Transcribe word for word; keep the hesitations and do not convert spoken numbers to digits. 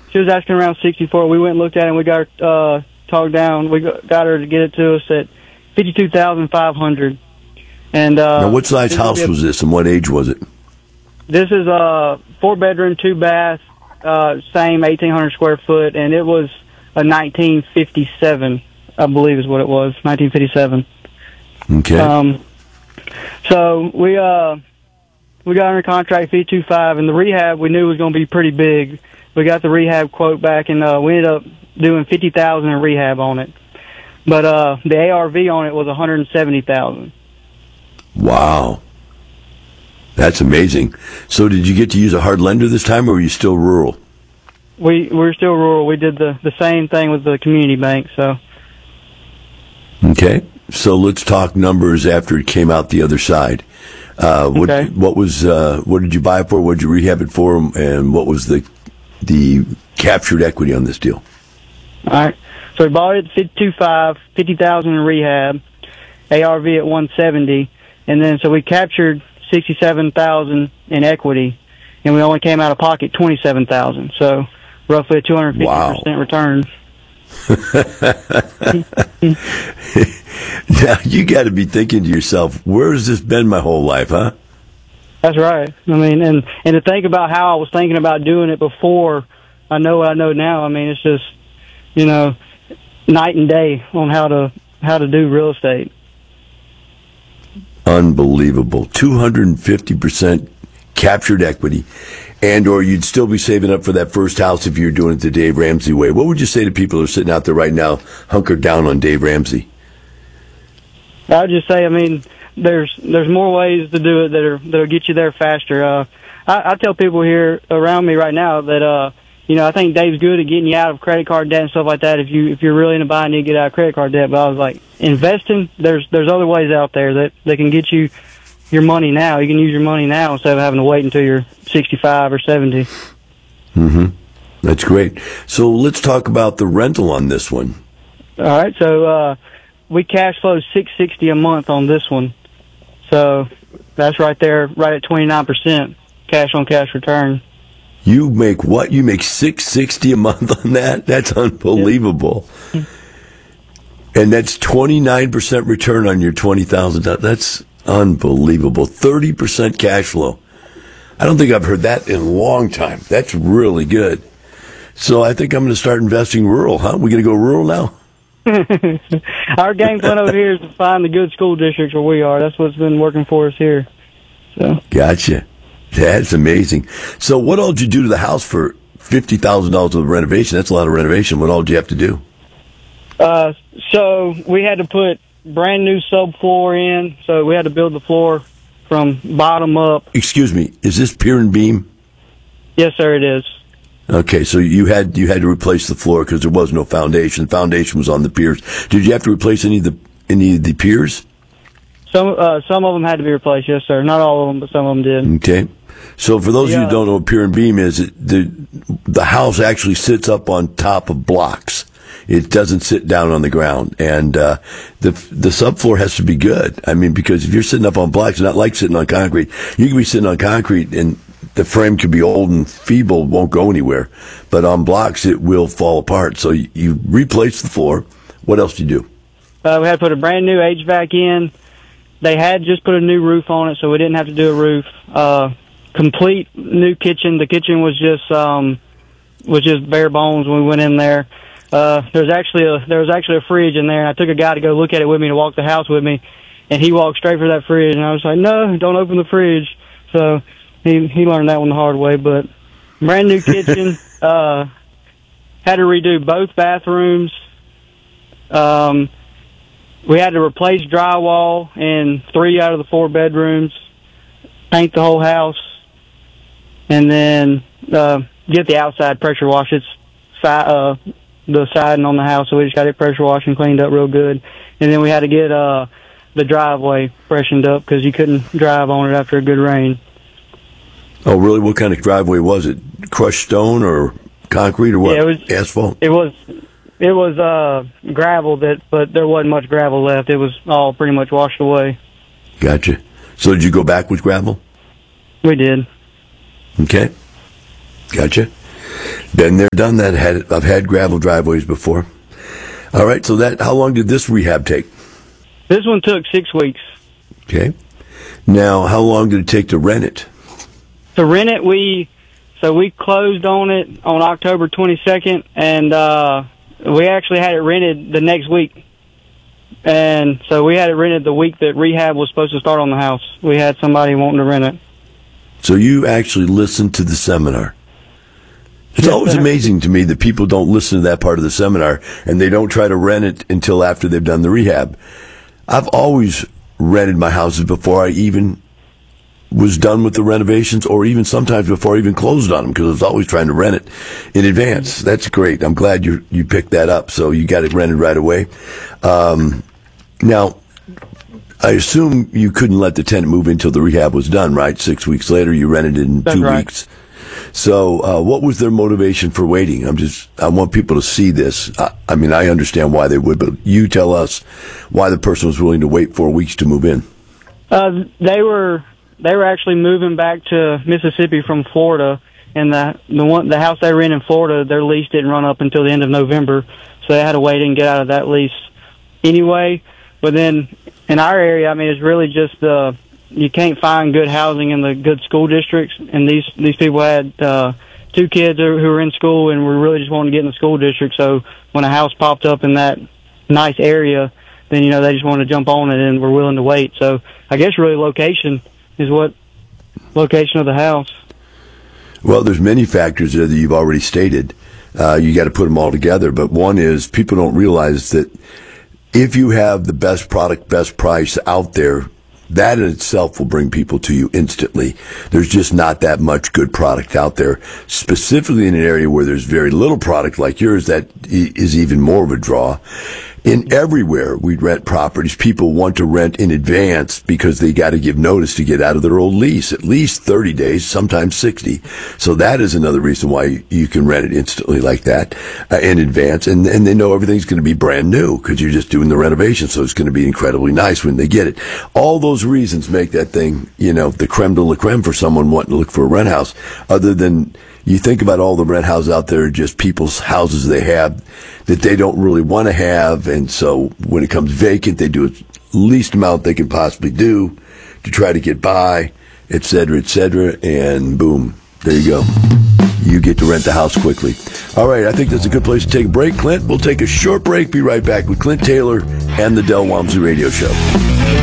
she was asking around sixty-four. We went and looked at it, and we got her uh, talked down. We got her to get it to us at fifty-two thousand five hundred. And uh, now, what size house was this, and what age was it? This is a four bedroom, two bath, uh, same eighteen hundred square foot, and it was a nineteen fifty-seven, I believe is what it was, nineteen fifty-seven. Okay. Um, so we uh we got under contract fifty-two five, and the rehab we knew was going to be pretty big. We got the rehab quote back, and uh, we ended up doing fifty thousand in rehab on it. But uh, the A R V on it was one hundred seventy thousand. Wow. That's amazing. So did you get to use a hard lender this time, or were you still rural? We, we're still rural. We did the, the same thing with the community bank. So. Okay. So let's talk numbers after it came out the other side. Uh, what, okay. what was uh, what did you buy it for? What did you rehab it for? And what was the the captured equity on this deal? All right. So we bought it at fifty-two five, fifty thousand in rehab, A R V at one seventy. And then, so we captured sixty-seven thousand in equity, and we only came out of pocket twenty-seven thousand. So, roughly a two hundred fifty percent wow. return. Now, you got to be thinking to yourself, where has this been my whole life, huh? That's right. I mean, and, and to think about how I was thinking about doing it before I know what I know now, I mean, it's just, you know, night and day on how to how to do real estate. Unbelievable. two hundred fifty percent captured equity, and or you'd still be saving up for that first house if you're doing it the Dave Ramsey way. What would you say to people who are sitting out there right now hunkered down on Dave Ramsey? I would just say, I mean, there's there's more ways to do it that are that'll get you there faster. Uh, I, I tell people here around me right now that uh, you know, I think Dave's good at getting you out of credit card debt and stuff like that. If you if you're really in a bind, you get out of credit card debt. But I was like, investing, there's there's other ways out there that that can get you your money now. You can use your money now instead of having to wait until you're sixty-five or seventy. Mm-hmm. That's great. So let's talk about the rental on this one. All right. So uh, we cash flow six sixty a month on this one. So that's right there, right at twenty-nine percent cash on cash return. You make what? You make six sixty a month on that? That's unbelievable. Yep. And that's twenty-nine percent return on your twenty thousand dollars. That's unbelievable. thirty percent cash flow. I don't think I've heard that in a long time. That's really good. So I think I'm going to start investing rural, huh? We going to go rural now? Our game plan over here is to find the good school districts where we are. That's what's been working for us here. So. Gotcha. That's amazing. So what all did you do to the house for fifty thousand dollars of renovation? That's a lot of renovation. What all did you have to do? Uh, so we had to put brand new subfloor in. So we had to build the floor from bottom up. Excuse me. Is this pier and beam? Yes, sir, it is. Okay, so you had you had to replace the floor because there was no foundation. The foundation was on the piers. Did you have to replace any of the any of the piers? Some uh, some of them had to be replaced, yes, sir. Not all of them, but some of them did. Okay. So for those yeah. of you who don't know what pier and beam is, it, the the house actually sits up on top of blocks. It doesn't sit down on the ground, and uh, the the subfloor has to be good. I mean, because if you're sitting up on blocks, it's not like sitting on concrete. You can be sitting on concrete, and the frame could be old and feeble, won't go anywhere. But on blocks, it will fall apart. So you, you replace the floor. What else do you do? Uh, we had to put a brand new H V A C in. They had just put a new roof on it, so we didn't have to do a roof. Uh, complete new kitchen. The kitchen was just um, was just bare bones when we went in there. Uh, there was actually a there was actually a fridge in there, and I took a guy to go look at it with me to walk the house with me, and he walked straight for that fridge, and I was like, no, don't open the fridge. So he he learned that one the hard way. But brand new kitchen. uh, had to redo both bathrooms. Um, we had to replace drywall in three out of the four bedrooms, paint the whole house, and then uh, get the outside pressure wash. It's si- uh, the siding on the house, so we just got it pressure washed and cleaned up real good. And then we had to get uh, the driveway freshened up because you couldn't drive on it after a good rain. Oh, really? What kind of driveway was it? Crushed stone or concrete or what? Yeah, it was asphalt. It was. It was uh, gravel, that, but there wasn't much gravel left. It was all pretty much washed away. Gotcha. So did you go back with gravel? We did. Okay. Gotcha. Been there, done that. Had I've had gravel driveways before. All right, so that how long did this rehab take? This one took six weeks. Okay. Now, how long did it take to rent it? To rent it, we so we closed on it on October twenty-second, and uh, we actually had it rented the next week. And so we had it rented the week that rehab was supposed to start on the house. We had somebody wanting to rent it. So you actually listened to the seminar. It's Yes, always sir. amazing to me that people don't listen to that part of the seminar, and they don't try to rent it until after they've done the rehab. I've always rented my houses before I even was done with the renovations, or even sometimes before I even closed on them, because I was always trying to rent it in advance. That's great. I'm glad you you picked that up, so you got it rented right away. Um, now, I assume you couldn't let the tenant move in until the rehab was done, right? Six weeks later, you rented it in That's two right. weeks. So, uh, what was their motivation for waiting? I'm just, I want people to see this. I, I mean, I understand why they would, but you tell us why the person was willing to wait four weeks to move in. Uh, they were they were actually moving back to Mississippi from Florida, and the the one the house they were in in Florida, their lease didn't run up until the end of November, so they had to wait and get out of that lease anyway. But then in our area, I mean, it's really just uh, you can't find good housing in the good school districts, and these these people had uh, two kids who were in school and were really just wanting to get in the school district. So when a house popped up in that nice area, then, you know, they just wanted to jump on it and were willing to wait. So I guess really location is what location of the house. Well, there's many factors there that you've already stated. Uh, you got to put them all together. But one is people don't realize that if you have the best product, best price out there, that in itself will bring people to you instantly. There's just not that much good product out there, specifically in an area where there's very little product like yours. That is even more of a draw. In everywhere we rent properties, people want to rent in advance because they got to give notice to get out of their old lease, at least thirty days, sometimes sixty. So that is another reason why you can rent it instantly like that uh, in advance. And, and they know everything's going to be brand new because you're just doing the renovation. So it's going to be incredibly nice when they get it. All those reasons make that thing, you know, the creme de la creme for someone wanting to look for a rent house. Other than you think about all the rent houses out there, just people's houses they have that they don't really want to have. And so when it comes vacant, they do the least amount they can possibly do to try to get by, et cetera, et cetera. And boom, there you go. You get to rent the house quickly. All right, I think that's a good place to take a break, Clint. We'll take a short break, be right back with Clint Taylor and the Del Walmsley Radio Show.